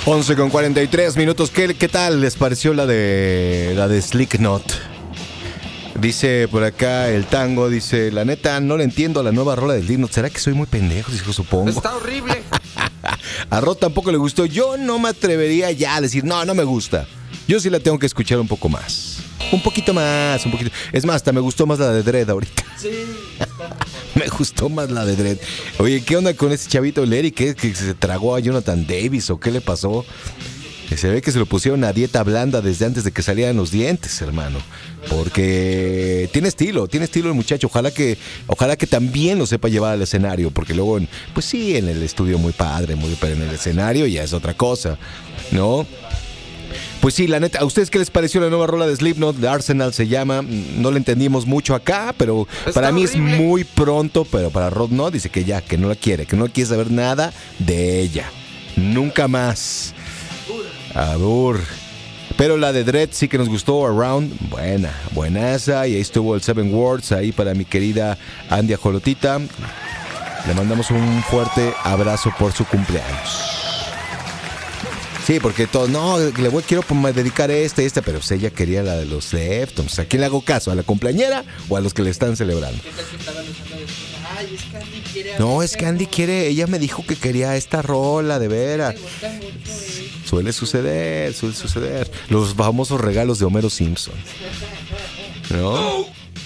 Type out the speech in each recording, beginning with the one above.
11:43. ¿Qué tal les pareció la de Slipknot? Dice por acá el Tango, dice, la neta, no le entiendo a la nueva rola de Slipknot. ¿Será que soy muy pendejo? Dijo, supongo. Está horrible. A Rod tampoco le gustó. Yo no me atrevería ya a decir, no me gusta. Yo sí la tengo que escuchar un poco más. Un poquito más, un poquito. Es más, hasta me gustó más la de Dredd ahorita. Sí, me gustó más la de Dredd. Oye, ¿qué onda con ese chavito Larry? ¿Que se tragó a Jonathan Davis o qué le pasó? Que se ve que se lo pusieron a dieta blanda desde antes de que salieran los dientes, hermano. Porque tiene estilo el muchacho. Ojalá que también lo sepa llevar al escenario. Porque luego, pues sí, en el estudio muy padre, pero en el escenario ya es otra cosa, ¿no? Pues sí, la neta, ¿a ustedes qué les pareció la nueva rola de Slipknot? De Arsenal se llama. No la entendimos mucho acá, pero para mí horrible. Es muy pronto, pero para Rod no. Dice que ya, que no la quiere, que no quiere saber nada de ella. Nunca más. Abur. Pero la de Dredd sí que nos gustó, Around, buenaza. Y ahí estuvo el Seven Words, ahí para mi querida Andy Ajolotita. Le mandamos un fuerte abrazo por su cumpleaños. Sí, porque todos, quiero dedicar esta, pero pues ella quería la de los Deftones. ¿A quién le hago caso? ¿A la cumpleañera o a los que le están celebrando? Ay, es que Andy quiere. No, es que Andy quiere, ella me dijo que quería esta rola, de veras. Suele suceder. Los famosos regalos de Homero Simpson. ¿No?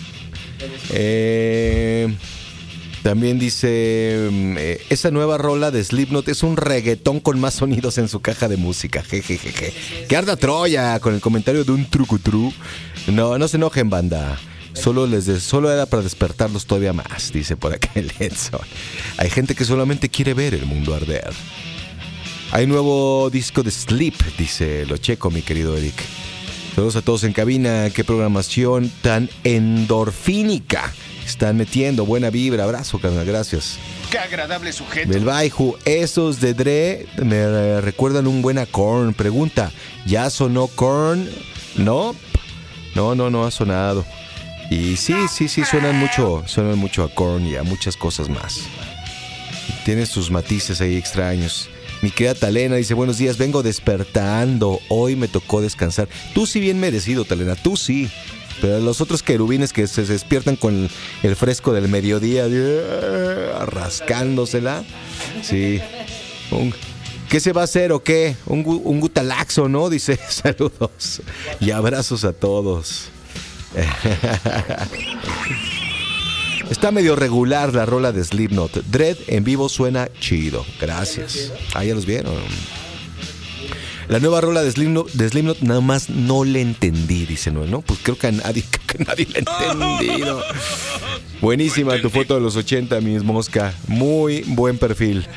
También dice, esa nueva rola de Slipknot es un reggaetón con más sonidos en su caja de música. Jejeje. Que arda Troya con el comentario de un trucutru. No se enojen, banda. Solo era para despertarlos todavía más, dice por acá el Edson. Hay gente que solamente quiere ver el mundo arder. Hay nuevo disco de Sleep, dice lo checo, mi querido Eric. Saludos a todos en cabina. Qué programación tan endorfínica están metiendo. Buena vibra. Abrazo, carnal. Gracias. Qué agradable sujeto. Del Baiju. Esos de Dre me recuerdan un buen a Korn. Pregunta, ¿ya sonó Korn? No ha sonado. Y sí, suenan mucho a Korn y a muchas cosas más. Tiene sus matices ahí extraños. Mi querida Talena dice, buenos días, vengo despertando. Hoy me tocó descansar. Tú sí bien merecido, Talena, tú sí. Pero los otros querubines que se despiertan con el fresco del mediodía, rascándosela. Sí. ¿Qué se va a hacer o qué? Un gutalaxo, ¿no? Dice, saludos y abrazos a todos. Está medio regular la rola de Slipknot. Dredd en vivo suena chido. Gracias. Ya los vieron. La nueva rola de Slipknot nada más no le entendí, dice Noel, ¿no? Pues creo que nadie le ha entendido. Buenísima tu foto de los 80, mis mosca. Muy buen perfil.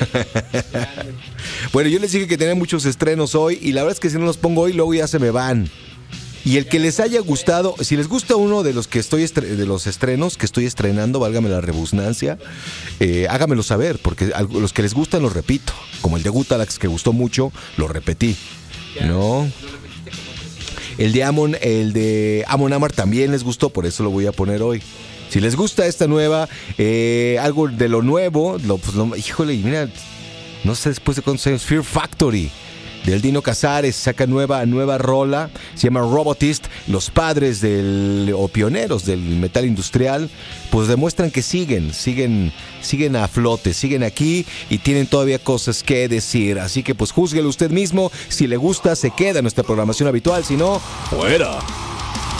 Bueno, yo les dije que tenía muchos estrenos hoy y la verdad es que si no los pongo hoy, luego ya se me van. Y el que les haya gustado, si les gusta uno de los que de los estrenos que estoy estrenando, válgame la rebusnancia, hágamelo saber, porque a los que les gustan los repito. Como el de Gutalax, que gustó mucho, lo repetí. ¿No? El de Amon Amar también les gustó, por eso lo voy a poner hoy. Si les gusta esta nueva, algo de lo nuevo, híjole, mira, no sé después de cuántos años, Fear Factory. Del Dino Cazares saca nueva rola, se llama Robotist. Los padres o pioneros del metal industrial, pues demuestran que siguen a flote, siguen aquí y tienen todavía cosas que decir. Así que pues júzguelo usted mismo. Si le gusta, se queda en nuestra programación habitual. Si no, fuera.